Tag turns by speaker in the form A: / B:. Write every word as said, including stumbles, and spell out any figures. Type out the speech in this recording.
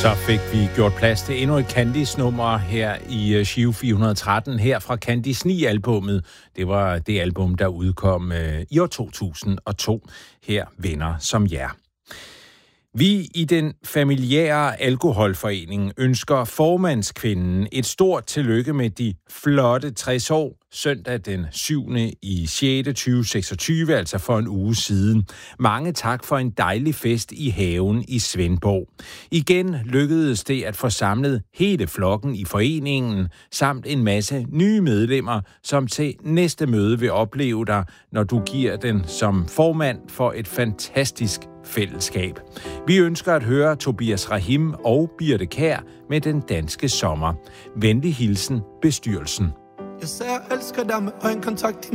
A: Så fik vi gjort plads til endnu et Candice-nummer her i Giro fire hundrede og tretten, her fra Candice ni-albummet. Det var det album, der udkom øh, i år to tusind og to. Her Venner som jer. Vi i den familiære alkoholforening ønsker formandskvinden et stort tillykke med de flotte tres år, søndag den syvende i sjette tyve seksogtyve, altså for en uge siden. Mange tak for en dejlig fest i haven i Svendborg. Igen lykkedes det at få samlet hele flokken i foreningen, samt en masse nye medlemmer, som til næste møde vil opleve dig, når du giver den som formand for et fantastisk fællesskab. Vi ønsker at høre Tobias Rahim og Birte Kjær med Den Danske Sommer. Venlig hilsen, bestyrelsen.
B: Jeg sagde, jeg elsker dig med øjenkontakt.